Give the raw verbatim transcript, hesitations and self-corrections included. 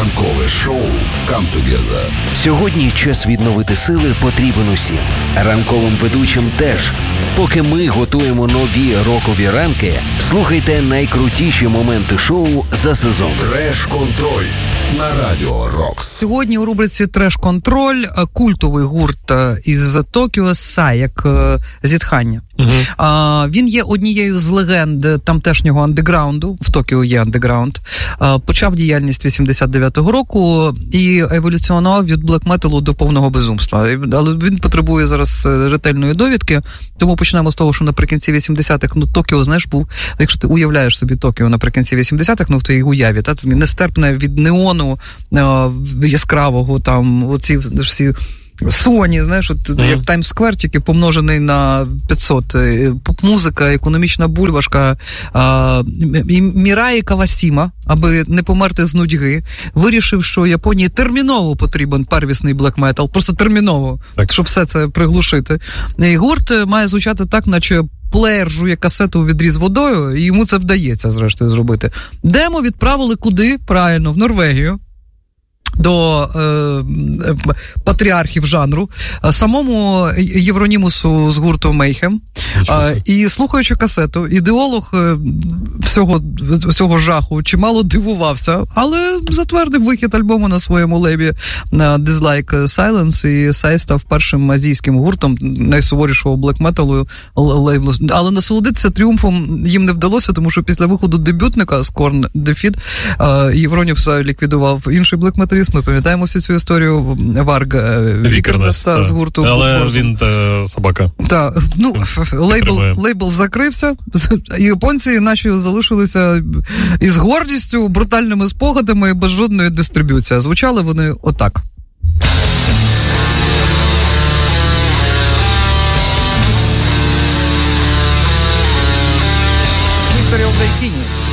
Ранкове шоу «Come Together». Сьогодні час відновити сили потрібен усім. Ранковим ведучим теж. Поки ми готуємо нові рокові ранки, слухайте найкрутіші моменти шоу за сезон. Треш-контроль на Радіо Рокс. Сьогодні у рубриці «Треш-контроль» культовий гурт із Токіо «Саек» «Зітхання». Угу. А, він є однією з легенд тамтешнього андеграунду, в Токіо є андеграунд. А, почав діяльність вісімдесят дев'ятого року і еволюціонував від блек-металу до повного безумства. Але він потребує зараз ретельної довідки, тому почнемо з того, що наприкінці вісімдесятих, ну, Токіо, знаєш, був, якщо ти уявляєш собі Токіо наприкінці вісімдесятих, ну, в твоїй уяві, та, це нестерпне від неону а, яскравого, там, оці всі Соні, знаєш, от, mm. як Таймс-сквер, тільки помножений на п'ятсот. Поп-музика, економічна бульбашка. А, і Міраї Кавасіма, аби не померти з нудьги, вирішив, що Японії терміново потрібен первісний блек-метал. Просто терміново, так, щоб все це приглушити. І гурт має звучати так, наче плеєр жує касету у відрі з водою, і йому це вдається, зрештою, зробити. Демо відправили куди? Правильно, в Норвегію. До е, патріархів жанру, самому Євронімусу з гурту Мейхем. Е, і слухаючи касету, ідеолог е, всього, всього жаху чимало дивувався, але затвердив вихід альбому на своєму лейбі на Dislike Silence, і Сай став першим азійським гуртом найсуворішого блек-металу лейблу. Але насолодитися тріумфом їм не вдалося, тому що після виходу дебютника Scorn Defeat е, Євронімус ліквідував інший блек-металіст. Ми пам'ятаємо всю цю історію Варг Вікернеста з гурту. Але Борзу. Він та собака. Так, ну, лейбл, лейбл закрився, і японці наші залишилися із гордістю, брутальними спогадами і без жодної дистриб'юції. Звучали вони отак. Victory of the King.